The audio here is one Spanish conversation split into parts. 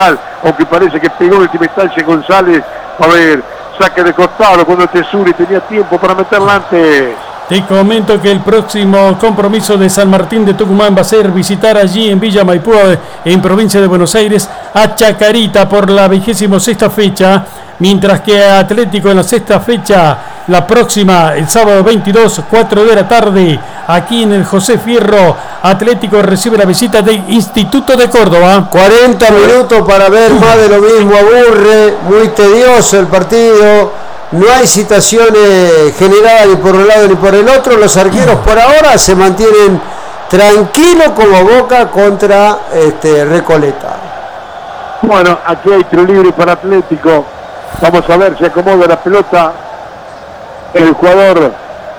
aunque parece que pegó el Timetalle González. A ver, saque de costado cuando Tesuri tenía tiempo para meterla antes. Te comento que el próximo compromiso de San Martín de Tucumán va a ser visitar allí en Villa Maipú, en provincia de Buenos Aires, a Chacarita por la 26ª fecha, mientras que Atlético en la 6ª fecha, la próxima, el sábado 22, 4 de la tarde, aquí en el José Fierro, Atlético recibe la visita del Instituto de Córdoba. 40 minutos para ver más de lo mismo, aburre, muy tedioso el partido. No hay situaciones generadas ni por un lado ni por el otro. Los arqueros por ahora se mantienen tranquilos como Boca contra Recoleta. Bueno, aquí hay tiro libre para Atlético. Vamos a ver si acomoda la pelota el jugador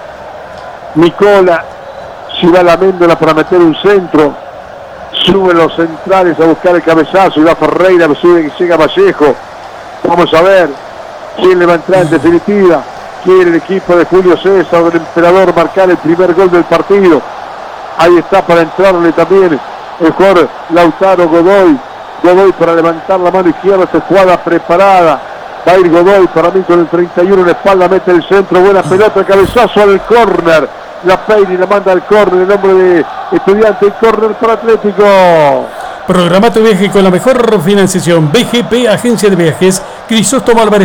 Nicola. Si va la Méndola para meter un centro. Suben los centrales a buscar el cabezazo. Y va Ferreira, sube que llega Vallejo. Vamos a ver quién le va a entrar en definitiva. Quiere el equipo de Julio César, del Emperador, marcar el primer gol del partido. Ahí está para entrarle también el jugador Lautaro Godoy. Godoy para levantar la mano izquierda, esta jugada preparada. Va a ir Godoy para mí con el 31 en la espalda, mete el centro, buena pelota, cabezazo al córner. La peina y la manda al córner, el nombre de Estudiante, el córner para Atlético. Programa tu viaje con la mejor financiación. BGP, Agencia de Viajes, Crisóstomo Álvarez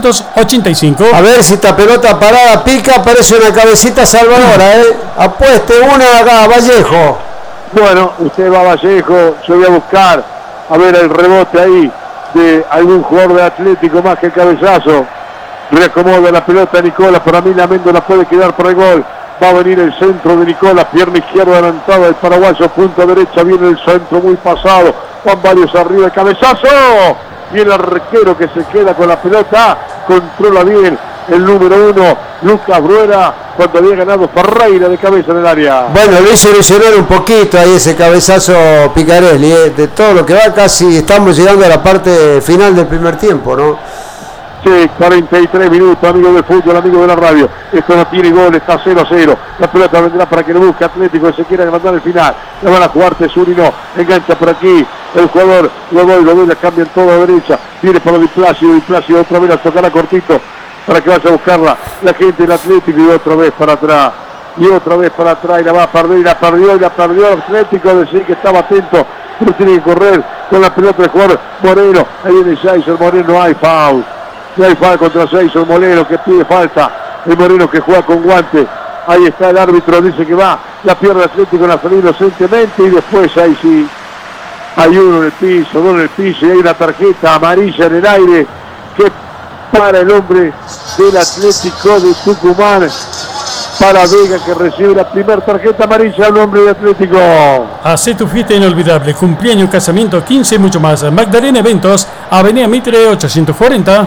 485. A ver si esta pelota parada pica, parece una cabecita salvadora, Apueste una acá, Vallejo. Bueno, usted va a Vallejo, yo voy a buscar, a ver el rebote ahí de algún jugador de Atlético más que el cabezazo. Reacomoda la pelota Nicola, para mí la Méndola puede quedar por el gol. Va a venir el centro de Nicola, pierna izquierda adelantada del paraguayo, punta derecha, viene el centro muy pasado, van varios arriba, el cabezazo, y el arquero que se queda con la pelota, controla bien el número 1, Lucas Bruera, cuando había ganado Ferreira de cabeza en el área. Bueno, lo hizo ilusionar un poquito ahí ese cabezazo Picarelli, de todo lo que va, casi estamos llegando a la parte final del primer tiempo, ¿no? Sí, 43 minutos, amigo del fútbol, amigo de la radio. Esto no tiene gol, está 0-0. La pelota vendrá para que lo busque Atlético, que se quiera levantar el final. La van a jugar Tesuri, no. Engancha por aquí el jugador. Lo la cambia en toda derecha. Viene para Di Placio otra vez la tocará cortito para que vaya a buscarla la gente del Atlético y otra vez para atrás. Y la va a perder y la perdió el Atlético. Decir que estaba atento, pero tiene que correr con la pelota del jugador Moreno. Ahí viene Jason Moreno, no hay foul. Y hay falta contra Jason Moreno que pide falta. El Moreno que juega con guante. Ahí está el árbitro, dice que va. La pierde Atlético en la salida inocentemente. Y después ahí sí hay uno en el piso, dos en el piso. Y hay una tarjeta amarilla en el aire que para el hombre del Atlético de Tucumán. Para Vega, que recibe la primera tarjeta amarilla al hombre de Atlético. Hace tu fiesta inolvidable, cumpleaños, casamiento, 15 y mucho más. Magdalena Eventos, Avenida Mitre 840.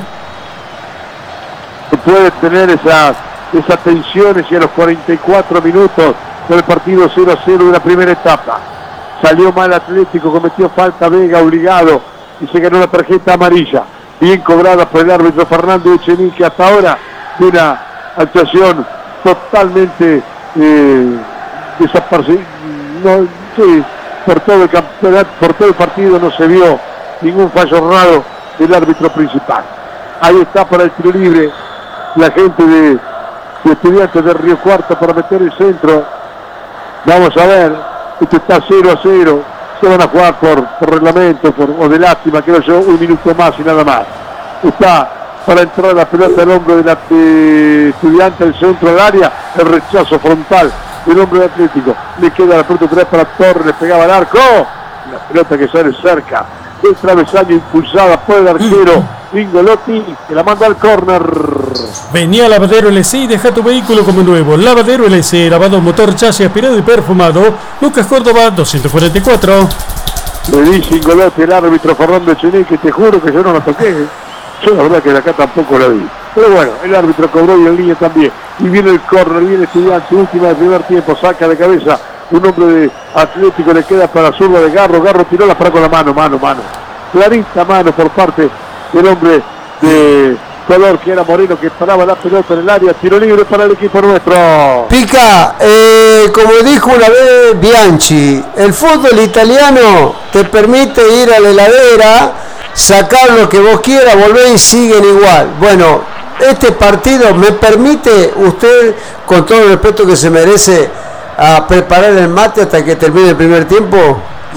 Puede tener esas tensiones y a los 44 minutos del partido 0-0 de la primera etapa. Salió mal Atlético, cometió falta Vega obligado y se ganó la tarjeta amarilla. Bien cobrada por el árbitro Fernando Echenique, hasta ahora de una actuación totalmente desaparecida. No, sí, por todo el campeonato, por todo el partido no se vio ningún fallo raro del árbitro principal. Ahí está para el tiro libre la gente de Estudiantes de Río Cuarto para meter el centro. Vamos a ver, esto está 0-0. Se van a jugar por reglamento o de lástima, creo yo, un minuto más y nada más. Está para entrar la pelota del hombre de Estudiantes, el centro del área, el rechazo frontal del hombre de Atlético. Le queda la pelota 3 para Torres, le pegaba al arco. La pelota que sale cerca del travesaño, impulsada por el arquero Ingolotti, que la manda al córner. Venía Lavadero LC y deja tu vehículo como nuevo. Lavadero LC, lavado motor, chasis, aspirado y perfumado. Lucas Córdoba 244. Le dice Ingolotti, el árbitro Fernando Echenique, te juro que yo no la toqué. Yo la verdad que de acá tampoco la vi. Pero bueno, el árbitro cobró y en línea también. Y viene el córner, viene Estudiante, última del primer tiempo, saca de cabeza. Un hombre de Atlético, le queda para zurda de Garro. Garro tiró la para con la mano. Clarita mano por parte del hombre de color que era Moreno, que paraba la pelota en el área. Tiro libre para el equipo nuestro. Pica, como dijo una vez Bianchi, el fútbol italiano te permite ir a la heladera sacar lo que vos quieras, volvés y siguen igual. Bueno, este partido me permite usted, con todo el respeto que se merece, a preparar el mate hasta que termine el primer tiempo.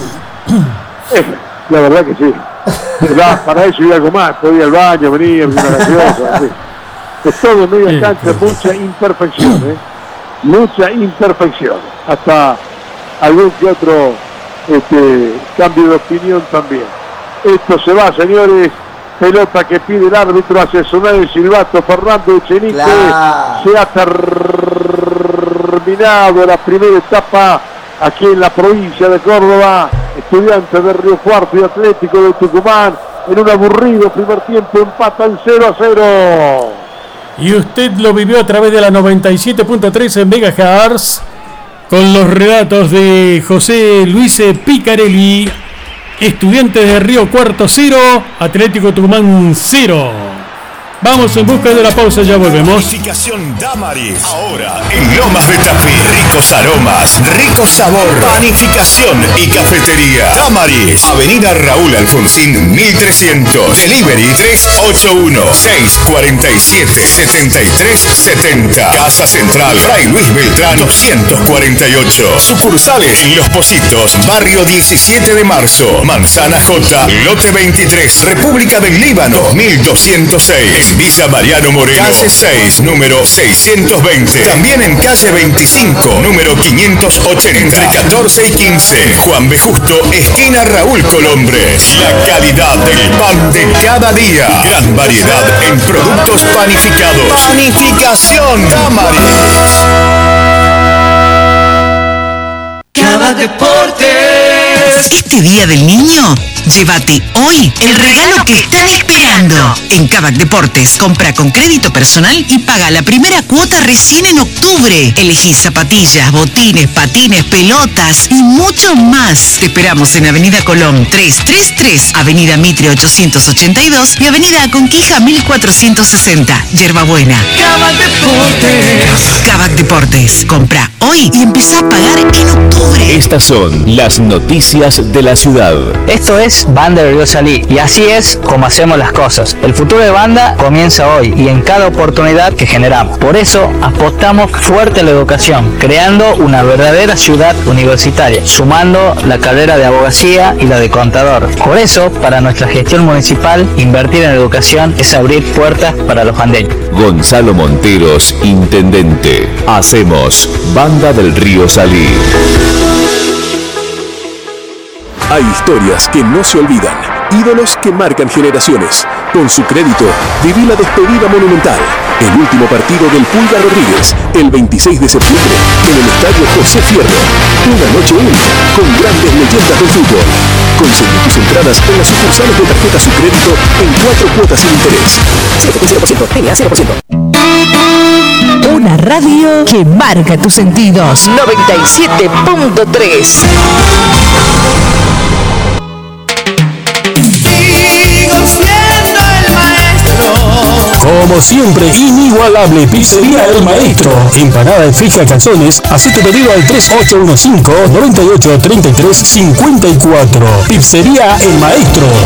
La verdad que sí. Para eso y algo más, podía ir al baño, venir, una gaseosa, así. Es todo en media cancha, mucha imperfección, mucha imperfección. Hasta algún que otro cambio de opinión también. Esto se va, señores. Pelota que pide el árbitro, hace sonar el silbato. Fernando Echenique. Se ha terminado la primera etapa aquí en la provincia de Córdoba. Estudiantes de Río Cuarto y Atlético de Tucumán en un aburrido primer tiempo empatan 0-0. Y usted lo vivió a través de la 97.3 en Megahertz con los relatos de José Luis Picarelli. Estudiantes de Río Cuarto 0, Atlético Tucumán 0. Vamos en busca de la pausa, ya volvemos. Panificación Damaris. Ahora en Lomas de Tafí. Ricos aromas, rico sabor. Panificación y cafetería Damaris. Avenida Raúl Alfonsín 1300. Delivery 381-647-7370. Casa Central Fray Luis Beltrán 248. Sucursales Los Pocitos, Barrio 17 de Marzo. Manzana J, Lote 23. República del Líbano 1206. Villa Mariano Moreno, calle 6, número 620. También en calle 25, número 580. Entre 14 y 15. Juan B. Justo, esquina Raúl Colombres. La calidad del pan de cada día. Gran variedad en productos panificados. Panificación Damaris. Cava Deportes. Este día del niño, llévate hoy el regalo que están esperando. En Cavac Deportes, compra con crédito personal y paga la primera cuota recién en octubre. Elegí zapatillas, botines, patines, pelotas y mucho más. Te esperamos en Avenida Colón 333, Avenida Mitre 882 y Avenida Conquija 1460, Yerbabuena. Cava Deportes. Cavac Deportes, compra hoy y empezá a pagar en octubre. Estas son las noticias de la ciudad. Esto es Banda del Río Salí y así es como hacemos las cosas. El futuro de Banda comienza hoy y en cada oportunidad que generamos. Por eso apostamos fuerte a la educación, creando una verdadera ciudad universitaria, sumando la carrera de abogacía y la de contador. Por eso, para nuestra gestión municipal, invertir en educación es abrir puertas para los bandeños. Gonzalo Monteros, intendente. Hacemos Banda del Río Salí. Hay historias que no se olvidan, ídolos que marcan generaciones. Con su crédito, viví la despedida monumental. El último partido del Pulga Rodríguez, el 26 de septiembre, en el Estadio José Fierro. Una noche única, con grandes leyendas del fútbol. Conseguí tus entradas en las sucursales de tarjeta Su Crédito en 4 cuotas sin interés. 0%, tenía 0%. Una radio que marca tus sentidos. 97.3. Como siempre, inigualable, Pizzería El Maestro. Empanada en fija calzones, así tu pedido al 3815-983354. Pizzería El Maestro.